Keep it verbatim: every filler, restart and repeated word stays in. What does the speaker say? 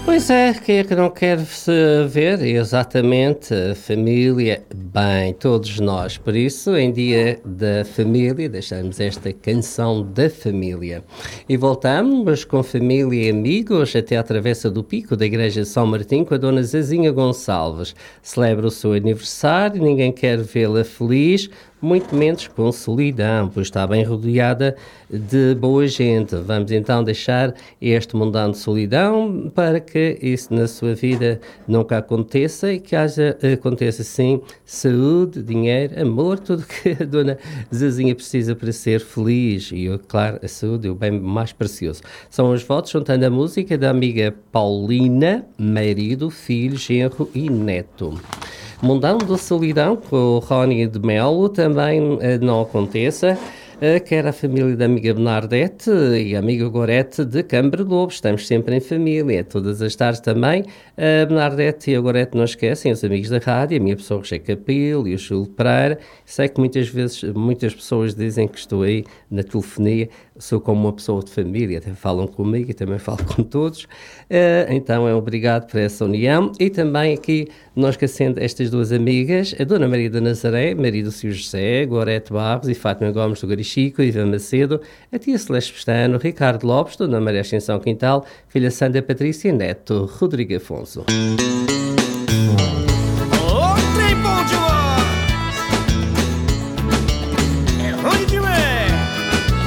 Pois é, quem é que não quer se ver exatamente a família bem, todos nós. Por isso, em dia da família, deixamos esta canção da família. E voltamos com família e amigos até à Travessa do Pico da Igreja de São Martim com a Dona Zezinha Gonçalves. Celebra o seu aniversário, ninguém quer vê-la feliz, muito menos com solidão, pois está bem rodeada de boa gente. Vamos então deixar este mundão de solidão para que isso na sua vida nunca aconteça e que haja, aconteça sim saúde, dinheiro, amor, tudo que a Dona Zezinha precisa para ser feliz. E, claro, a saúde é o bem mais precioso. São os votos, juntando a música da amiga Paulina, marido, filho, genro e neto. Mundão da solidão, com o Rony de Melo, também eh, não aconteça, eh, quer a família da amiga Bernardete e a amiga Gorete de Câmara Lobo. Estamos sempre em família, todas as tardes também. A Bernardete e a Gorete não esquecem, os amigos da rádio, a minha pessoa Roger Capil e o Júlio Pereira. Sei que muitas vezes, muitas pessoas dizem que estou aí na telefonia, sou como uma pessoa de família, até falam comigo e também falo com todos. Uh, então é obrigado por essa união. E também aqui, não esquecendo estas duas amigas, a Dona Maria da Nazaré, marido do Sr. José, Gorete Barros e Fátima Gomes do Garichico, Ivan Macedo, a tia Celeste Pestano, Ricardo Lopes, Dona Maria Ascensão Quintal, filha Sandra Patrícia e neto Rodrigo Afonso.